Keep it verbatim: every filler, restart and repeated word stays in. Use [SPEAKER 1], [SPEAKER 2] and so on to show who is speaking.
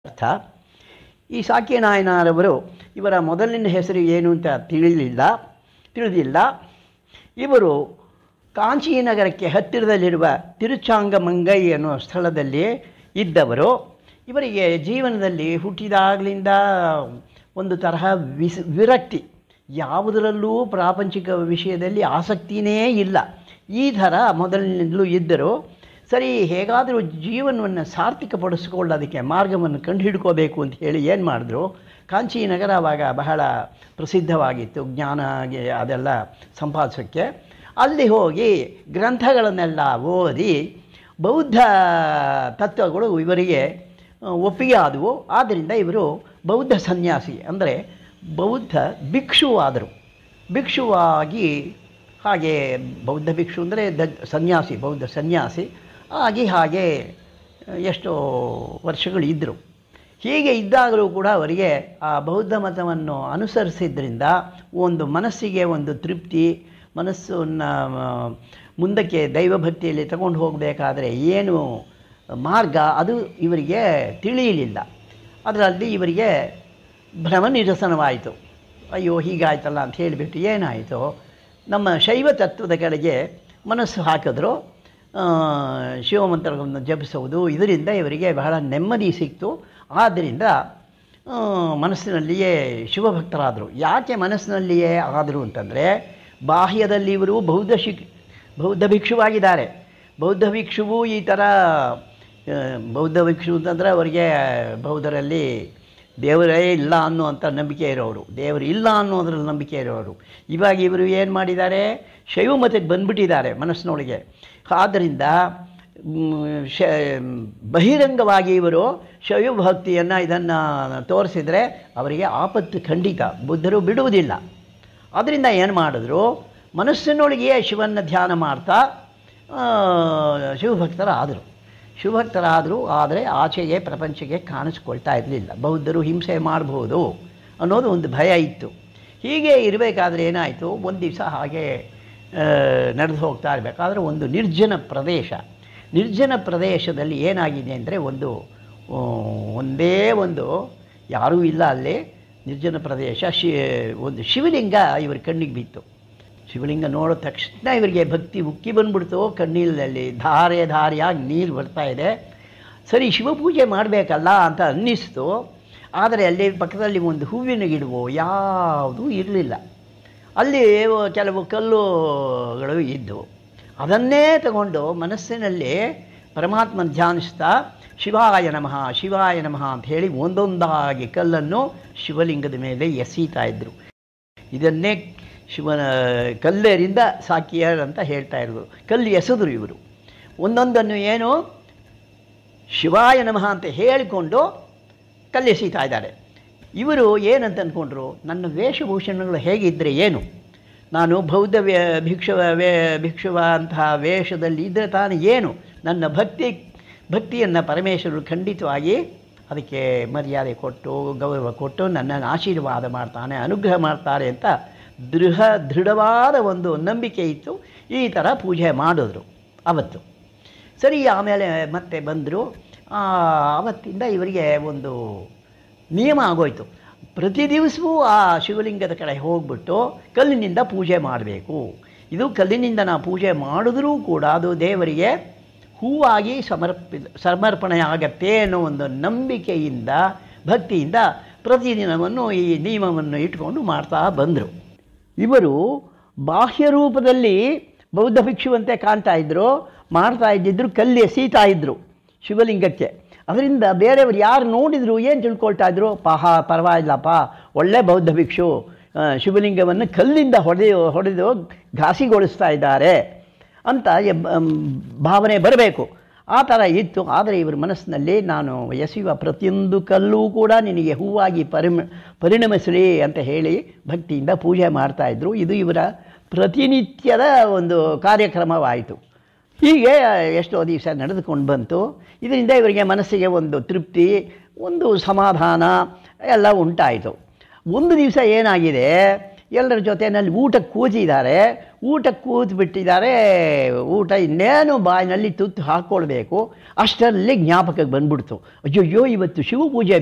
[SPEAKER 1] ಅರ್ಥ. ಈ ಸಾಕ್ಯನಾಯನರವರು ಇವರ ಮೊದಲಿನ ಹೆಸರು ಏನು ಅಂತ ತಿಳಿಲಿಲ್ಲ ತಿಳಿದಿಲ್ಲ ಇವರು ಕಾಂಚೀನಗರಕ್ಕೆ ಹತ್ತಿರದಲ್ಲಿರುವ ತಿರುಚಾಂಗಮಂಗೈ ಅನ್ನೋ ಸ್ಥಳದಲ್ಲಿ ಇದ್ದವರು. ಇವರಿಗೆ ಜೀವನದಲ್ಲಿ ಹುಟ್ಟಿದಾಗಲಿಂದ ಒಂದು ತರಹ ವಿಸ್ ವಿರಕ್ತಿ, ಯಾವುದರಲ್ಲೂ ಪ್ರಾಪಂಚಿಕ ವಿಷಯದಲ್ಲಿ ಆಸಕ್ತಿಯೇ ಇಲ್ಲ. ಈ ಥರ ಮೊದಲಿನಿಂದಲೂ ಇದ್ದರು. ಸರಿ, ಹೇಗಾದರೂ ಜೀವನವನ್ನು ಸಾರ್ಥಕಪಡಿಸ್ಕೊಳ್ಳೋದಕ್ಕೆ ಮಾರ್ಗವನ್ನು ಕಂಡು ಹಿಡ್ಕೋಬೇಕು ಅಂತ ಹೇಳಿ ಏನು ಮಾಡಿದ್ರು, ಕಾಂಚೀನಗರ ಆವಾಗ ಬಹಳ ಪ್ರಸಿದ್ಧವಾಗಿತ್ತು ಜ್ಞಾನ ಅದೆಲ್ಲ ಸಂಪಾದಿಸೋಕ್ಕೆ. ಅಲ್ಲಿ ಹೋಗಿ ಗ್ರಂಥಗಳನ್ನೆಲ್ಲ ಓದಿ ಬೌದ್ಧ ತತ್ವಗಳು ಇವರಿಗೆ ಒಪ್ಪಿಗೆ ಆದವು. ಆದ್ದರಿಂದ ಇವರು ಬೌದ್ಧ ಸನ್ಯಾಸಿ ಅಂದರೆ ಬೌದ್ಧ ಭಿಕ್ಷುವಾದರು. ಭಿಕ್ಷುವಾಗಿ ಹಾಗೆ ಬೌದ್ಧ ಭಿಕ್ಷು ಅಂದರೆ ದ ಸನ್ಯಾಸಿ ಬೌದ್ಧ ಸನ್ಯಾಸಿ ಆಗಿ ಹಾಗೆ ಎಷ್ಟೋ ವರ್ಷಗಳು ಇದ್ದರು. ಹೀಗೆ ಇದ್ದಾಗಲೂ ಕೂಡ ಅವರಿಗೆ ಆ ಬೌದ್ಧ ಮತವನ್ನು ಅನುಸರಿಸಿದ್ರಿಂದ ಒಂದು ಮನಸ್ಸಿಗೆ ಒಂದು ತೃಪ್ತಿ, ಮನಸ್ಸನ್ನು ಮುಂದಕ್ಕೆ ದೈವಭಕ್ತಿಯಲ್ಲಿ ತಗೊಂಡು ಹೋಗಬೇಕಾದ್ರೆ ಏನು ಮಾರ್ಗ ಅದು ಇವರಿಗೆ ತಿಳಿಯಲಿಲ್ಲ. ಅದರಲ್ಲಿ ಇವರಿಗೆ ಭ್ರಮ ನಿರಸನವಾಯಿತು. ಅಯ್ಯೋ ಹೀಗಾಯ್ತಲ್ಲ ಅಂತ ಹೇಳಿಬಿಟ್ಟು ಏನಾಯಿತು, ನಮ್ಮ ಶೈವ ತತ್ವದ ಕಡೆಗೆ ಮನಸ್ಸು ಹಾಕಿದ್ರು. ಶಿವಮಂತ್ರಗಳನ್ನು ಜಪಿಸುವುದು, ಇದರಿಂದ ಇವರಿಗೆ ಬಹಳ ನೆಮ್ಮದಿ ಸಿಕ್ತು. ಆದ್ದರಿಂದ ಮನಸ್ಸಿನಲ್ಲಿಯೇ ಶಿವಭಕ್ತರಾದರು. ಯಾಕೆ ಮನಸ್ಸಿನಲ್ಲಿಯೇ ಆದರು ಅಂತಂದರೆ, ಬಾಹ್ಯದಲ್ಲಿ ಇವರು ಬೌದ್ಧ ಶಿಕ್ ಬೌದ್ಧ ಭಿಕ್ಷುವಾಗಿದ್ದಾರೆ. ಬೌದ್ಧ ಭಿಕ್ಷುವು ಈ ಥರ ಬೌದ್ಧ ಭಿಕ್ಷು ಅಂತಂದರೆ ಅವರಿಗೆ ಬೌದ್ಧರಲ್ಲಿ ದೇವರೇ ಇಲ್ಲ ಅನ್ನುವಂಥ ನಂಬಿಕೆ ಇರೋರು, ದೇವರು ಇಲ್ಲ ಅನ್ನೋದ್ರಲ್ಲಿ ನಂಬಿಕೆ ಇರೋರು. ಇವಾಗ ಇವರು ಏನು ಮಾಡಿದ್ದಾರೆ, ಶೈವ ಮತಕ್ಕೆ ಬಂದುಬಿಟ್ಟಿದ್ದಾರೆ ಮನಸ್ಸಿನೊಳಗೆ. ಆದ್ದರಿಂದ ಶ ಬಹಿರಂಗವಾಗಿ ಇವರು ಶೈವ ಭಕ್ತಿಯನ್ನು ಇದನ್ನು ತೋರಿಸಿದರೆ ಅವರಿಗೆ ಆಪತ್ತು ಖಂಡಿತ, ಬುದ್ಧರು ಬಿಡುವುದಿಲ್ಲ. ಆದ್ದರಿಂದ ಏನು ಮಾಡಿದ್ರು, ಮನಸ್ಸಿನೊಳಗೆಯೇ ಶಿವನ ಧ್ಯಾನ ಮಾಡ್ತಾ ಶಿವಭಕ್ತರಾದರು ಶಿವಭಕ್ತರಾದರು ಆದರೆ ಆಚೆಗೆ ಪ್ರಪಂಚಕ್ಕೆ ಕಾಣಿಸ್ಕೊಳ್ತಾ ಇರಲಿಲ್ಲ. ಬೌದ್ಧರು ಹಿಂಸೆ ಮಾಡ್ಬೋದು ಅನ್ನೋದು ಒಂದು ಭಯ ಇತ್ತು. ಹೀಗೆ ಇರಬೇಕಾದ್ರೆ ಏನಾಯಿತು, ಒಂದು ದಿವಸ ಹಾಗೆ ನಡೆದು ಹೋಗ್ತಾ ಇರಬೇಕಾದ್ರೆ ಒಂದು ನಿರ್ಜನ ಪ್ರದೇಶ ನಿರ್ಜನ ಪ್ರದೇಶದಲ್ಲಿ ಏನಾಗಿದೆ ಅಂದರೆ, ಒಂದು ಒಂದೇ ಒಂದು ಯಾರೂ ಇಲ್ಲ ಅಲ್ಲಿ ನಿರ್ಜನ ಪ್ರದೇಶ. ಶಿ ಒಂದು ಶಿವಲಿಂಗ ಇವ್ರ ಕಣ್ಣಿಗೆ ಬಿತ್ತು. ಶಿವಲಿಂಗ ನೋಡಿದ ತಕ್ಷಣ ಇವರಿಗೆ ಭಕ್ತಿ ಉಕ್ಕಿ ಬಂದ್ಬಿಡ್ತು. ಕಣ್ಣೀರಲ್ಲಿ ಧಾರೆ ಧಾರೆಯಾಗಿ ನೀರು ಬರ್ತಾ ಇದೆ. ಸರಿ, ಶಿವಪೂಜೆ ಮಾಡಬೇಕಲ್ಲ ಅಂತ ಅನ್ನಿಸ್ತು. ಆದರೆ ಅಲ್ಲಿ ಪಕ್ಕದಲ್ಲಿ ಒಂದು ಹೂವಿನ ಗಿಡವೋ ಯಾವುದೂ ಇರಲಿಲ್ಲ. ಅಲ್ಲಿ ಕೆಲವು ಕಲ್ಲುಗಳು ಇದ್ದವು. ಅದನ್ನೇ ತಗೊಂಡು ಮನಸ್ಸಿನಲ್ಲಿ ಪರಮಾತ್ಮನ ಧ್ಯಾನಿಸ್ತಾ ಶಿವಾಯ ನಮಃ ಶಿವಾಯ ನಮಃ ಅಂತ ಹೇಳಿ ಒಂದೊಂದಾಗಿ ಕಲ್ಲನ್ನು ಶಿವಲಿಂಗದ ಮೇಲೆ ಎಸೀತಾ ಇದ್ದರು. ಇದನ್ನೇ ಶಿವನ ಕಲ್ಲೇರಿಂದ ಸಾಕಿಯರ್ ಅಂತ ಹೇಳ್ತಾ ಇರೋದು. ಕಲ್ಲು ಎಸೆದ್ರು ಇವರು. ಒಂದೊಂದನ್ನು ಏನು ಶಿವಾಯ ನಮಃ ಅಂತ ಹೇಳಿಕೊಂಡು ಕಲ್ಲೆಸೀತಾ ಇದ್ದಾರೆ. ಇವರು ಏನಂತ ಅಂದ್ಕೊಂಡ್ರು, ನನ್ನ ವೇಷಭೂಷಣಗಳು ಹೇಗಿದ್ದರೆ ಏನು, ನಾನು ಬೌದ್ಧ ವೇ ಭಿಕ್ಷುವ ವೇ ಭಿಕ್ಷುವ ಅಂತಹ ವೇಷದಲ್ಲಿ ಇದ್ದರೆ ತಾನು ಏನು, ನನ್ನ ಭಕ್ತಿ ಭಕ್ತಿಯನ್ನು ಪರಮೇಶ್ವರರು ಖಂಡಿತವಾಗಿ ಅದಕ್ಕೆ ಮರ್ಯಾದೆ ಕೊಟ್ಟು ಗೌರವ ಕೊಟ್ಟು ನನ್ನನ್ನು ಆಶೀರ್ವಾದ ಮಾಡ್ತಾನೆ, ಅನುಗ್ರಹ ಮಾಡ್ತಾರೆ ಅಂತ ದೃಢ ದೃಢವಾದ ಒಂದು ನಂಬಿಕೆ ಇತ್ತು. ಈ ಥರ ಪೂಜೆ ಮಾಡಿದ್ರು ಅವತ್ತು. ಸರಿ, ಆಮೇಲೆ ಮತ್ತೆ ಬಂದರು. ಆವತ್ತಿಂದ ಇವರಿಗೆ ಒಂದು ನಿಯಮ ಆಗೋಯ್ತು, ಪ್ರತಿ ದಿವಸವೂ ಆ ಶಿವಲಿಂಗದ ಕಡೆ ಹೋಗ್ಬಿಟ್ಟು ಕಲ್ಲಿನಿಂದ ಪೂಜೆ ಮಾಡಬೇಕು. ಇದು ಕಲ್ಲಿನಿಂದ ನಾವು ಪೂಜೆ ಮಾಡಿದ್ರೂ ಕೂಡ ಅದು ದೇವರಿಗೆ ಹೂವಾಗಿ ಸಮರ್ಪಿ ಸಮರ್ಪಣೆ ಆಗತ್ತೆ ಅನ್ನೋ ಒಂದು ನಂಬಿಕೆಯಿಂದ ಭಕ್ತಿಯಿಂದ ಪ್ರತಿದಿನವನ್ನು ಈ ನಿಯಮವನ್ನು ಇಟ್ಕೊಂಡು ಮಾಡ್ತಾ ಬಂದರು. ಇವರು ಬಾಹ್ಯ ರೂಪದಲ್ಲಿ ಬೌದ್ಧ ಭಿಕ್ಷುವಂತೆ ಕಾಣ್ತಾ ಇದ್ದರು, ಮಾಡ್ತಾ ಇದ್ದಿದ್ರು, ಕಲ್ಲು ಎಸೀತಾ ಇದ್ದರು ಶಿವಲಿಂಗಕ್ಕೆ. ಅದರಿಂದ ಬೇರೆಯವರು ಯಾರು ನೋಡಿದ್ರು ಏನು ತಿಳ್ಕೊಳ್ತಾ ಇದ್ರು, ಪಾಹ ಪರವಾಗಿಲ್ಲಪ್ಪ ಒಳ್ಳೆ ಬೌದ್ಧ ಭಿಕ್ಷು ಶಿವಲಿಂಗವನ್ನು ಕಲ್ಲಿಂದ ಹೊಡೆದು ಹೊಡೆದು ಘಾಸಿಗೊಳಿಸ್ತಾ ಇದ್ದಾರೆ ಅಂತ ಭಾವನೆ ಬರಬೇಕು. ಆ ಥರ ಇತ್ತು. ಆದರೆ ಇವ್ರ ಮನಸ್ಸಿನಲ್ಲಿ ನಾನು ಎಸೆಯುವ ಪ್ರತಿಯೊಂದು ಕಲ್ಲೂ ಕೂಡ ನಿನಗೆ ಹೂವಾಗಿ ಪರಿಮ ಪರಿಣಮಿಸಲಿ ಅಂತ ಹೇಳಿ ಭಕ್ತಿಯಿಂದ ಪೂಜೆ ಮಾಡ್ತಾಯಿದ್ರು. ಇದು ಇವರ ಪ್ರತಿನಿತ್ಯದ ಒಂದು ಕಾರ್ಯಕ್ರಮವಾಯಿತು. ಹೀಗೆ ಎಷ್ಟೋ ದಿವಸ ನಡೆದುಕೊಂಡು ಬಂತು. ಇದರಿಂದ ಇವರಿಗೆ ಮನಸ್ಸಿಗೆ ಒಂದು ತೃಪ್ತಿ, ಒಂದು ಸಮಾಧಾನ ಎಲ್ಲ ಉಂಟಾಯಿತು. ಒಂದು ದಿವಸ ಏನಾಗಿದೆ, ಎಲ್ಲರ ಜೊತೆಯಲ್ಲಿ ಊಟಕ್ಕೆ ಕೂತಿದ್ದಾರೆ. ಊಟಕ್ಕೆ ಕೂತು ಬಿಟ್ಟಿದ್ದಾರೆ. ಊಟ ಇನ್ನೇನು ಬಾಯಿನಲ್ಲಿ ತುತ್ತು ಹಾಕ್ಕೊಳ್ಬೇಕು. ಅಷ್ಟರಲ್ಲಿ ಜ್ಞಾಪಕಕ್ಕೆ ಬಂದ್ಬಿಡ್ತು, ಅಯ್ಯಯ್ಯೋ ಇವತ್ತು ಶಿವಪೂಜೆ